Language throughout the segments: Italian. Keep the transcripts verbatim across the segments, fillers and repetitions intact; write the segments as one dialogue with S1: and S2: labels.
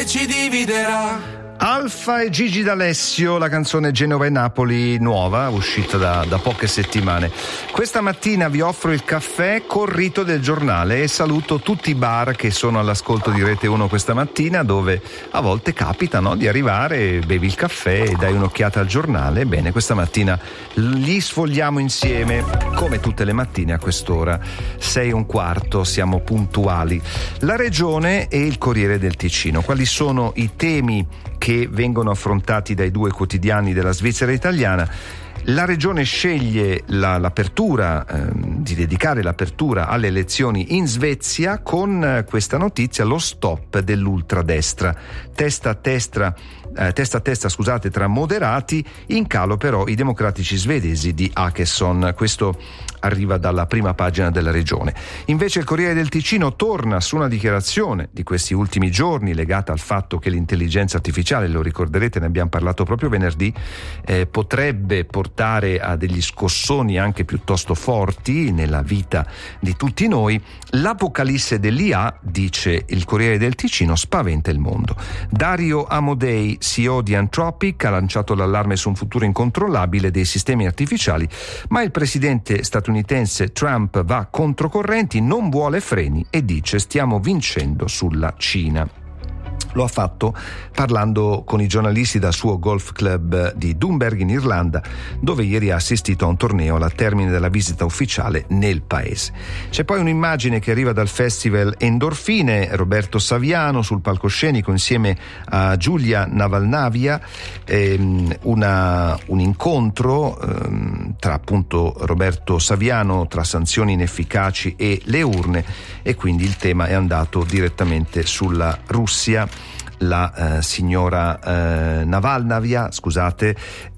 S1: che ci dividerà.
S2: Alfa e Gigi D'Alessio, la canzone Genova e Napoli nuova, uscita da, da poche settimane. Questa mattina vi offro il caffè col rito del giornale e saluto tutti i bar che sono all'ascolto di Rete uno questa mattina, dove a volte capita, no, di arrivare, bevi il caffè e dai un'occhiata al giornale. Bene, questa mattina li sfogliamo insieme, come tutte le mattine a quest'ora, sei e un quarto, siamo puntuali. La Regione e il Corriere del Ticino, quali sono i temi che vengono affrontati dai due quotidiani della Svizzera italiana? La Regione sceglie la, l'apertura, eh, di dedicare l'apertura alle elezioni in Svezia con eh, questa notizia: lo stop dell'ultradestra. Testa a testa, eh, testa a testa scusate, tra moderati, in calo però i democratici svedesi di Åkesson. Questo arriva dalla prima pagina della Regione. Invece il Corriere del Ticino torna su una dichiarazione di questi ultimi giorni legata al fatto che l'intelligenza artificiale, lo ricorderete, ne abbiamo parlato proprio venerdì, eh, potrebbe portare a degli scossoni anche piuttosto forti nella vita di tutti noi. L'apocalisse dell'I A, dice il Corriere del Ticino, spaventa il mondo. Dario Amodei, C E O di Anthropic, ha lanciato l'allarme su un futuro incontrollabile dei sistemi artificiali, ma il presidente statunitense Trump va controcorrenti, non vuole freni e dice: stiamo vincendo sulla Cina. Lo ha fatto parlando con i giornalisti dal suo golf club di Dunberg in Irlanda, dove ieri ha assistito a un torneo al termine della visita ufficiale nel paese. C'è poi un'immagine che arriva dal festival Endorfine, Roberto Saviano sul palcoscenico insieme a Giulia Navalnavia, ehm, una, un incontro ehm, tra appunto Roberto Saviano, tra sanzioni inefficaci e le urne, e quindi il tema è andato direttamente sulla Russia. La eh, signora eh, Navalnavia, scusate,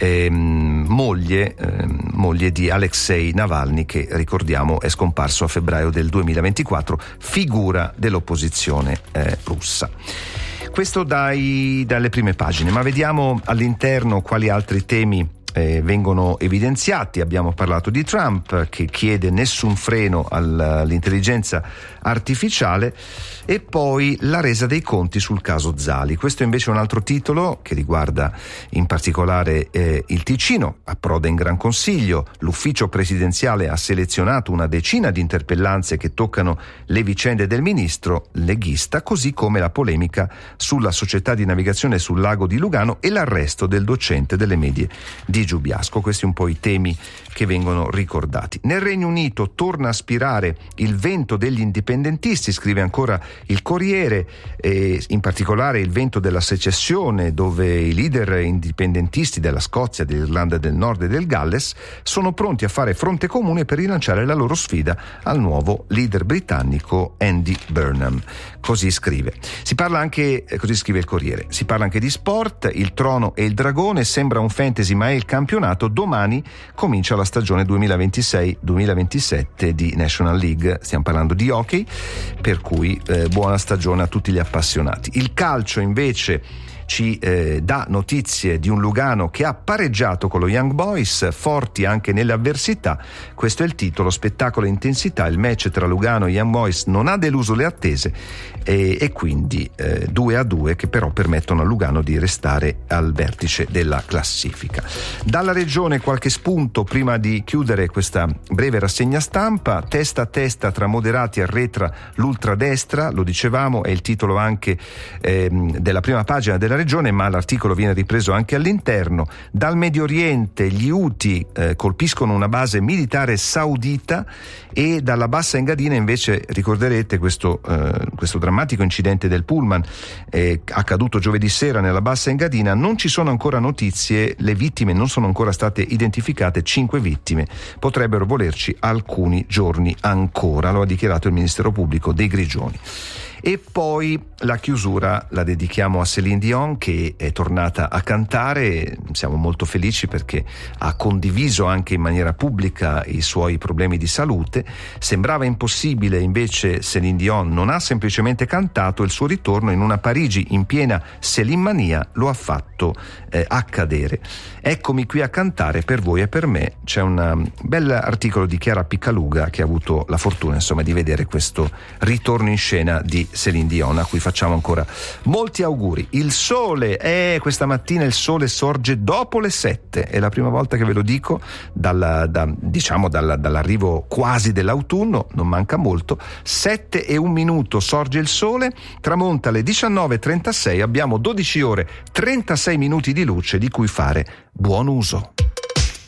S2: ehm, moglie, ehm, moglie di Alexei Navalny, che ricordiamo è scomparso a febbraio del duemilaventiquattro, figura dell'opposizione eh, russa. Questo dai, dalle prime pagine, ma vediamo all'interno quali altri temi Eh, vengono evidenziati. Abbiamo parlato di Trump che chiede nessun freno all'intelligenza artificiale, e poi la resa dei conti sul caso Zali. Questo invece è un altro titolo che riguarda in particolare eh, il Ticino. Approda in Gran Consiglio, l'ufficio presidenziale ha selezionato una decina di interpellanze che toccano le vicende del ministro leghista, così come la polemica sulla società di navigazione sul lago di Lugano e l'arresto del docente delle medie di Giubiasco. Questi un po' i temi che vengono ricordati. Nel Regno Unito torna a spirare il vento degli indipendentisti, scrive ancora il Corriere, e in particolare il vento della secessione, dove i leader indipendentisti della Scozia, dell'Irlanda del Nord e del Galles sono pronti a fare fronte comune per rilanciare la loro sfida al nuovo leader britannico Andy Burnham. Così scrive. Si parla anche, così scrive il Corriere, si parla anche di sport. Il Trono e il Dragone, sembra un fantasy ma è il campionato. Domani comincia la stagione duemilaventisei duemilaventisette di National League, stiamo parlando di hockey, per cui eh, buona stagione a tutti gli appassionati. Il calcio invece ci eh, dà notizie di un Lugano che ha pareggiato con lo Young Boys, forti anche nelle avversità. Questo è il titolo: spettacolo e intensità. Il match tra Lugano e Young Boys non ha deluso le attese e, e quindi eh, due a due, che però permettono a Lugano di restare al vertice della classifica. Dalla Regione qualche spunto prima di chiudere questa breve rassegna stampa. Testa a testa tra moderati, arretra l'ultradestra, lo dicevamo, è il titolo anche ehm, della prima pagina della Regione, ma l'articolo viene ripreso anche all'interno. Dal Medio Oriente gli Houthi eh, colpiscono una base militare saudita, e dalla Bassa Engadina invece ricorderete questo, eh, questo drammatico incidente del pullman eh, accaduto giovedì sera nella Bassa Engadina. Non ci sono ancora notizie, le vittime non sono ancora state identificate, cinque vittime, potrebbero volerci alcuni giorni ancora, lo ha dichiarato il Ministero Pubblico dei Grigioni. E poi la chiusura la dedichiamo a Céline Dion, che è tornata a cantare. Siamo molto felici perché ha condiviso anche in maniera pubblica i suoi problemi di salute. Sembrava impossibile, invece Céline Dion non ha semplicemente cantato, il suo ritorno in una Parigi in piena Céline mania lo ha fatto eh, accadere. Eccomi qui a cantare per voi e per me. C'è un bel articolo di Chiara Piccaluga che ha avuto la fortuna insomma di vedere questo ritorno in scena di Céline Dion, a cui facciamo ancora molti auguri. Il sole, eh, questa mattina il sole sorge dopo le sette, è la prima volta che ve lo dico, dalla, da, diciamo dalla, dall'arrivo quasi dell'autunno, non manca molto. Sette e un minuto sorge il sole, tramonta alle diciannove e trentasei, abbiamo dodici ore trentasei minuti di luce di cui fare buon uso.